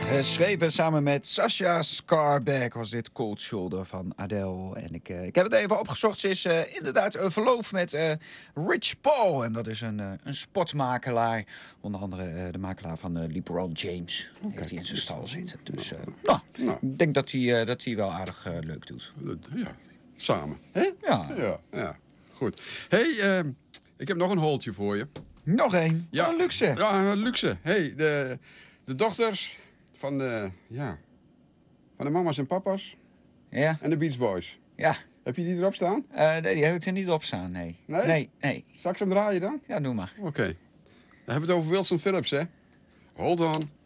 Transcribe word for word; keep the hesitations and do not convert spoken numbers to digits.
Geschreven samen met Sasha Scarbeck was dit Cold Shoulder van Adele. En ik, uh, ik heb het even opgezocht. Ze is uh, inderdaad een verloof met uh, Rich Paul. En dat is een, uh, een sportmakelaar. Onder andere uh, de makelaar van uh, LeBron James. Okay. Heeft hij in zijn stal zitten. Dus uh, nou, nou. ik denk dat hij uh, dat hij wel aardig uh, leuk doet. Ja, samen. Hè? Ja. Ja, ja. Goed. Hey, uh, ik heb nog een holtje voor je. Nog één? Ja. Een luxe. Ja, een luxe. Hey, de, de dochters van de, ja, van de mama's en papa's. Ja. En de Beach Boys. Ja. Heb je die erop staan? Uh, nee, die heb ik er niet op staan, nee. Nee? Nee, nee. Zal ik ze hem draaien dan? Ja, doe maar. Oké. Okay. Dan hebben we het over Wilson Phillips, hè? Hold on.